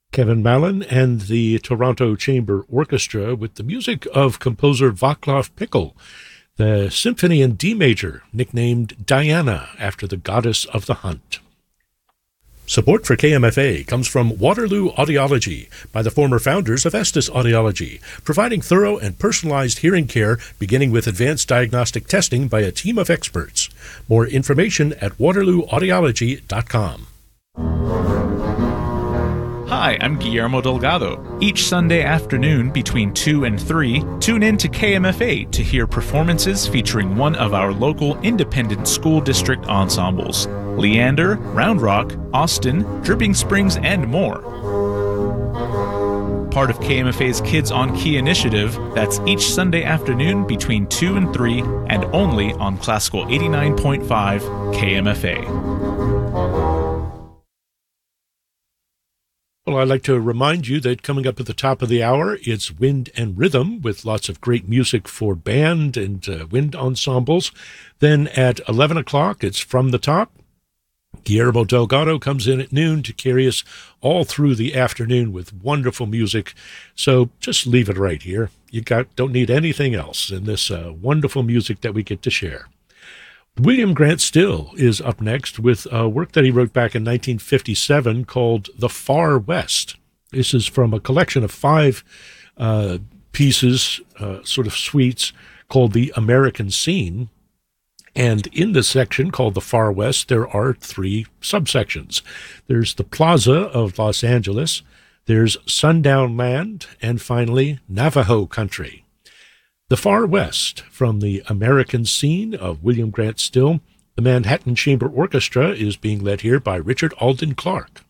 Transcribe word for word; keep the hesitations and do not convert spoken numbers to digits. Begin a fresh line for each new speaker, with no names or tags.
Kevin Mallon and the Toronto Chamber Orchestra with the music of composer Václav Pikl, the Symphony in D major, nicknamed Diana after the goddess of the hunt. Support for K M F A comes from Waterloo Audiology by the former founders of Estes Audiology, providing thorough and personalized hearing care beginning with advanced diagnostic testing by a team of experts. More information at waterloo audiology dot com.
Hi, I'm Guillermo Delgado. Each Sunday afternoon between two and three, tune in to K M F A to hear performances featuring one of our local independent school district ensembles: Leander, Round Rock, Austin, Dripping Springs, and more. Part of K M F A's Kids on Key initiative, that's each Sunday afternoon between two and three, and only on Classical eighty-nine point five K M F A.
Well, I'd like to remind you that coming up at the top of the hour, it's Wind and Rhythm with lots of great music for band and uh, wind ensembles. Then at eleven o'clock, it's From the Top. Guillermo Delgado comes in at noon to carry us all through the afternoon with wonderful music. So just leave it right here. You got don't need anything else in this uh, wonderful music that we get to share. William Grant Still is up next with a work that he wrote back in nineteen fifty-seven called The Far West. This is from a collection of five uh, pieces, uh, sort of suites, called The American Scene. And in this section called The Far West, there are three subsections. There's the Plaza of Los Angeles, there's Sundown Land, and finally Navajo Country. The Far West, from The American Scene of William Grant Still. The Manhattan Chamber Orchestra is being led here by Richard Alden Clark.